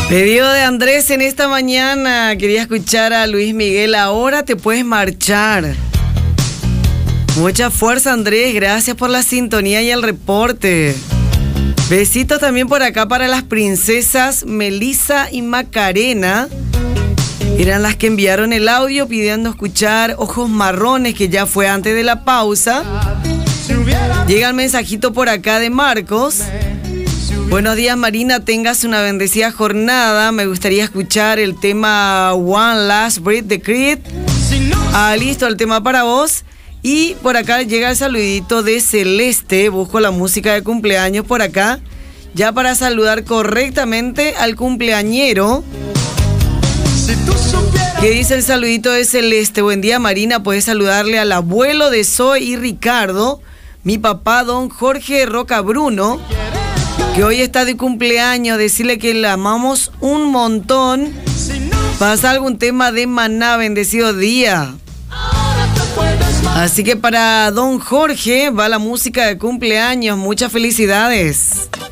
Pedido de Andrés en esta mañana. Quería escuchar a Luis Miguel. Ahora te puedes marchar. Mucha fuerza, Andrés. Gracias por la sintonía y el reporte. Besitos también por acá para las princesas Melissa y Macarena. Eran las que enviaron el audio pidiendo escuchar Ojos Marrones, que ya fue antes de la pausa. Llega el mensajito por acá de Marcos. Buenos días, Marina, tengas una bendecida jornada. Me gustaría escuchar el tema One Last Breath de Creed. Listo, el tema para vos. Y por acá llega el saludito de Celeste. Busco la música de cumpleaños por acá, ya para saludar correctamente al cumpleañero. ¿Qué dice el saludito de Celeste? Buen día, Marina, puedes saludarle al abuelo de Zoe y Ricardo, mi papá don Jorge Roca Bruno, que hoy está de cumpleaños. Decirle que le amamos un montón. Pasa algún tema de Maná, bendecido día. Así que para don Jorge va la música de cumpleaños. Muchas felicidades.